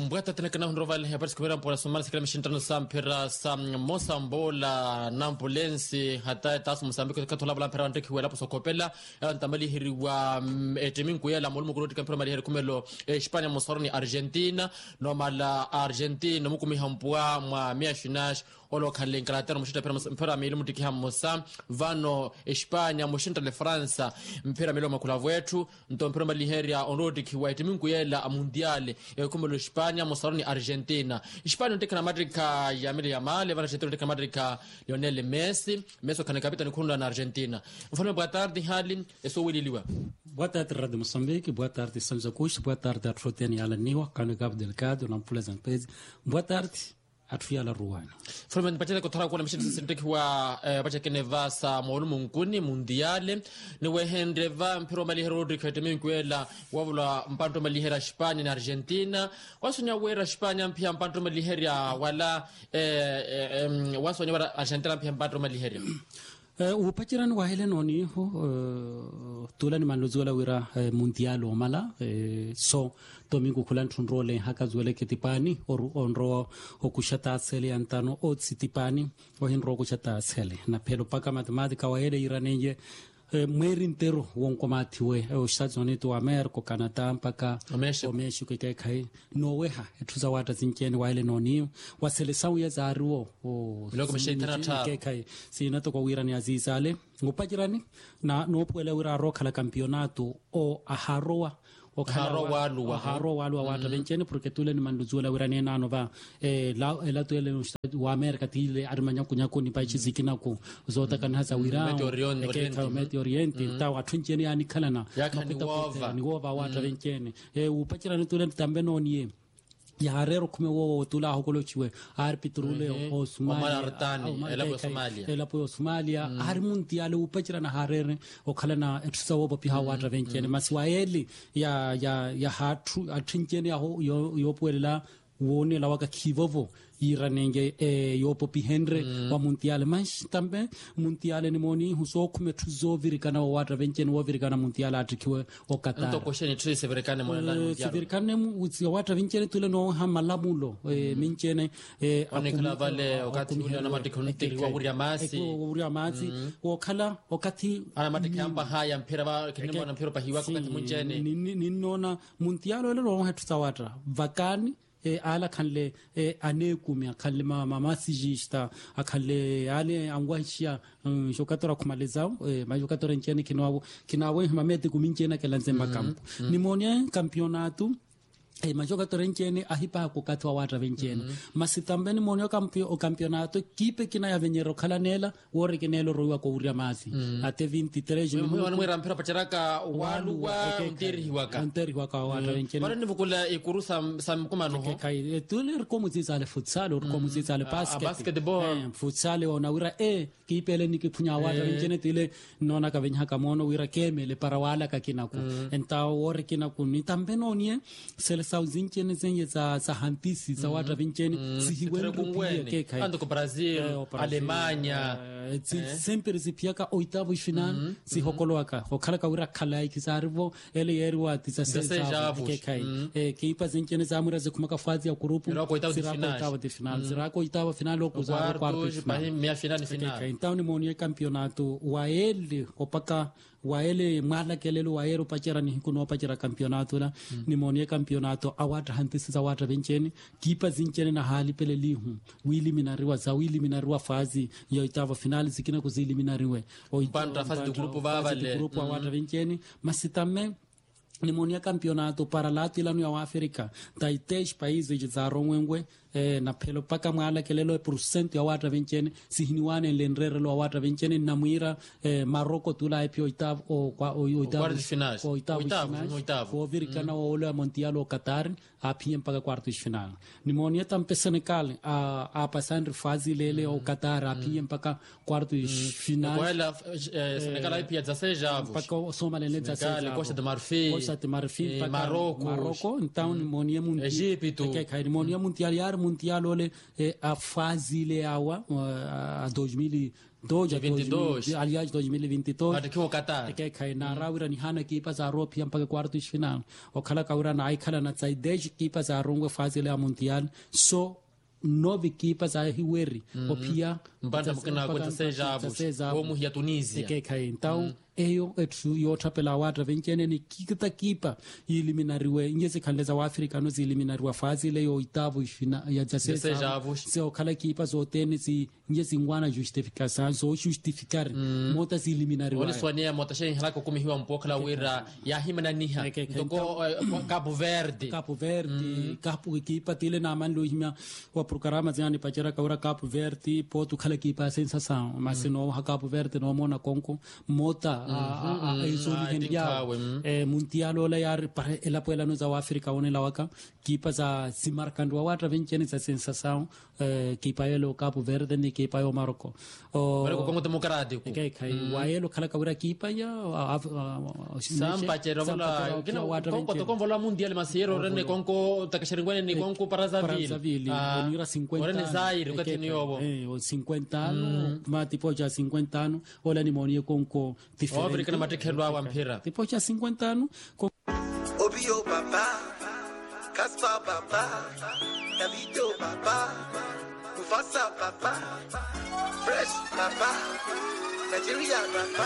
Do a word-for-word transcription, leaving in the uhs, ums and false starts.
mbwata tena kana ndroval ya parts kamera mpola Somalia sikala mishintano sampera sam Mosambola na ambulance hata tasu Mozambique katola bala mpera ndeki wala posokopela ntamali hiriwa eteminku yala mulumu kuroti kampera mali herikumelo Hispania Mosaroni Argentina no mala Argentina mukumi hampua mwa miashinash olo khale ngalater mushita pera mpera mili mutiki hamosa vano Hispania mushinta le France mpera mili makula wetu nto mpera mali heria onrodi kiwa eteminku yala mundiale kumelo Hispania Mosaroni Argentina Hispania ndeka Madrika ya mili ya male vana chetero ndeka Madrika Lionel Messi Messi kana kapitani kunda na Argentina mfano boa tarde Halin eso wililiwa boa tarde Radio Moçambique boa tarde São Jacques boa tarde Arfoteni ala niwa kana Cabo Delgado na Mpula Zampezi boa tarde atufia la Ruwana Fulman pachele kutara kwa mshindi sindiki wa pacha keneva sa maulumu nkuni mundiale ni wehendeva mpiro malihera Rodrigo Katemi kwela wavula mpanto malihera Hispania na Argentina wasunya wera Hispania mpia mpanto malihera wala wasunya wera Argentina mpia mpanto malihera Uh, upachirani wa hele noni ho uh, tula ni manuzuela wira uh, mundialo mala uh, so domingo kulan tunrole haka zuele ketipani or onro okushata asele antano otsitipani ohinro okushata asele na pelo paka matematika wa hele iranenje Uh, mweri intero wonko matiwe uh, Estados Unidos wa America Canada mpaka omesho kike kai noweha etuza wata zinkeni wale noni wasele sawu ya zaruo o loko mshitana ta kai sina to ko wirani azizale ngopajirani na nopwele wira roka la campeonato o aharoa o haro walu wa haro walu wa ta vencene porque tule ni manduzula wirani nano ba eh la la tule wa America tile armanya kunya ko ni paichi zikina ko zota kan hasa wira Medio Oriente ta wa tunjeni ani kalana ni wova wa ta vencene eh upachira ni tule tambe noni ya harero kume wo tula hokolo chiwe arbitrule mm -hmm. o Somalia Artani elapo Somalia elapo Somalia mm. har mundiale upachira na harere o khalana etsawo bopi hawa ta vencene maswaeli ya ya ya hatu atinjeni ho yo yo puela wone la waka kivovo iranenge e yopo pi Henry mm. wa mundiale mas tambe mundiale ni moni huso kume tuzo virikana wa wata vencene wa virikana mundiale atikiwe o Qatar nto kosheni tuse severikane mo la mundiale severikane utsi wata vencene tule no hamalamulo e mincene e onikala vale okati huna na matikontiki wa uria masi wa uria masi o khala okati ana matikamba haya mpira ba kinimo na mpira pa hiwa ko kati munjene ni nona mundiale le no hatu sawata vakani e ala khanle e anekumi akhalle mama masijista akhalle ale angwashia um, shokatora kumalizao e majokatora ncheni kinawo kinawe mamete kuminchena kelanzemba kampo mm -hmm. Nimonia campeonato e majoka torenchene ahipa ko katwa wata vencene mm -hmm. Masitambeni monyo kampio o campeonato kipe kina ya venyero khalanela wore kinelo roiwa ko uria masi mm -hmm. ate twenty-three juni mwe wanwera mpira pacharaka walu wa nteri hiwaka nteri hiwaka wata vencene bara nivukula ikurusa samkuma no kai tule ko muzisa le futsal or ko muzisa le basket basketball futsal ona wira e kipe le nikiphunya wata vencene tile nona ka venya ka mono wira kemele para wala ka kinako enta wore kinako ni tambenonie sele sauzinchene zenye za za hantisi za wata vincene sihiwe ngwe ando ko Brazil Alemanya sempre zipiaka oitavo final si hokoloaka hokala ka wira khala ikisarvo ele yerwa tisa sesa kekai e kipa zinchene za mura ze kumaka fazi ya grupu sirako de final sirako oitavo final o kuzaro quarto final meia final final então ni monie campeonato wa ele opaka wa ele mala kelelo wa ero pachera ni kuno pachera campeonato la ni monie campeonato awata hantisi za wata vencene kipa zinchene na hali pele lihu wili minariwa za wili minariwa fazi ya oitavo final zikina kuzili minariwe o ipanda fazi de grupo baba le grupo awata vencene masitame nimonia campeonato para latino ya Afrika taitesh países za romwengwe eh, na pelo paka mwala kelelo percento ya wata vencene sihiniwane lenrere lo wata vencene na muira eh, Maroko tula ipi oitavo o kwa oitavo o oitavo oitavo o virikana o ole mondial o Qatar apiem paka quartos final nimonia tampe Senegal a a pasando fase lele o Qatar apiem paka quartos final wala Senegal ipi dezesseis avos paka Somalia dezesseis Costa de Marfim Costa de Marfim paka Maroko Maroko então nimonia mundial Egito que é nimonia mundial mundial ole eh, a fase le awa a dois mil doja vinte e dois. aliás dois mil e vinte e dois Matakiwa Qatar. ke kai na rawira ni hana kipa za ropi mpaka quartos final o kala kaura na ai kala na tsai dej kipa za rongo fase le mundial so nove equipas a hiweri mm. o pia mbanda mkina kwenta seja o mu ya Tunisia ke kai então mm. eyo ethu yo thapela watra venkene ni kikita kipa eliminariwe ingeze khandeza wa Africa no eliminariwa fase le yo itavo fina ya seja so kala kipa zo tenisi ingeze ngwana justificação so justificar mm. mota si eliminariwa wale swania mota shen halako kumihiwa mpokala wira ya himana niha ndoko Cabo Verde Cabo Verde mm. Cabo equipa tele na man lo himya wa programa zani pachera kaura Cabo Verde poto kala kipa sensação mas mm. no Cabo Verde no mona konko mota a hizo nihendia mundial la yar para ela pela nos ao África one la waka kipa za si marcando watra vencene za sensação kipa elo Cabo Verde ni kipa yo Marocco o Marocco como democrático okay kai waelo kala kaura kipa ya samba chero la konko to konvo la mundial masero rene konko takashiringwane ni konko Brazzaville onira cinquenta ora ne Zaire ukatini yobo eh cinquenta ano ma tipo já cinquenta ano ola ni monie konko Afrika na matekelo wa mpira tipo cha cinquenta ano Obio papa Kaspa papa Davido papa Mufasa papa Fresh papa Nigeria papa